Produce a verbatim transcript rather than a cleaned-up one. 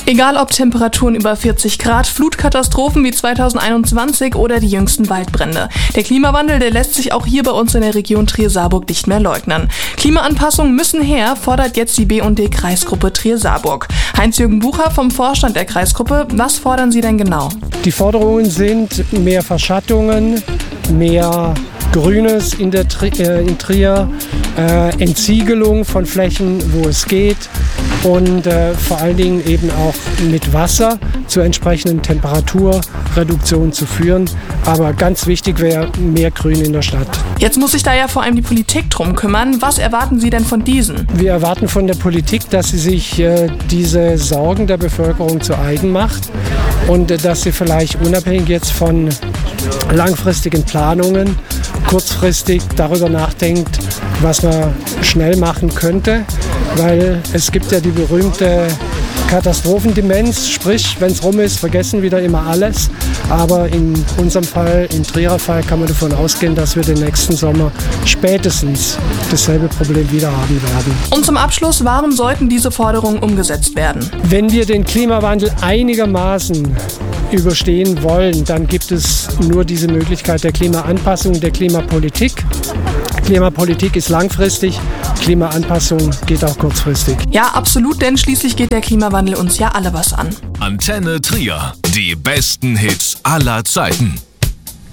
Egal ob Temperaturen über vierzig Grad, Flutkatastrophen wie zweitausendeinundzwanzig oder die jüngsten Waldbrände. Der Klimawandel, der lässt sich auch hier bei uns in der Region Trier-Saarburg nicht mehr leugnen. Klimaanpassungen müssen her, fordert jetzt die B und D-Kreisgruppe Trier-Saarburg. Heinz-Jürgen Bucher vom Vorstand der Kreisgruppe, was fordern Sie denn genau? Die Forderungen sind mehr Verschattungen, mehr Grünes in, der Tri- äh, in Trier, äh, Entsiegelung von Flächen, wo es geht und äh, vor allen Dingen eben auch mit Wasser zur entsprechenden Temperaturreduktion zu führen. Aber ganz wichtig wäre mehr Grün in der Stadt. Jetzt muss sich da ja vor allem die Politik drum kümmern. Was erwarten Sie denn von diesen? Wir erwarten von der Politik, dass sie sich äh, diese Sorgen der Bevölkerung zu eigen macht und äh, dass sie vielleicht unabhängig jetzt von langfristigen Planungen kurzfristig darüber nachdenkt, was man schnell machen könnte, weil es gibt ja die berühmte Katastrophendemenz, sprich, wenn es rum ist, vergessen wieder immer alles. Aber in unserem Fall, im Trierer Fall, kann man davon ausgehen, dass wir den nächsten Sommer spätestens dasselbe Problem wieder haben werden. Und zum Abschluss, warum sollten diese Forderungen umgesetzt werden? Wenn wir den Klimawandel einigermaßen überstehen wollen, dann gibt es nur diese Möglichkeit der Klimaanpassung, der Klimapolitik. Klimapolitik ist langfristig, Klimaanpassung geht auch kurzfristig. Ja, absolut, denn schließlich geht der Klimawandel uns ja alle was an. Antenne Trier, die besten Hits aller Zeiten.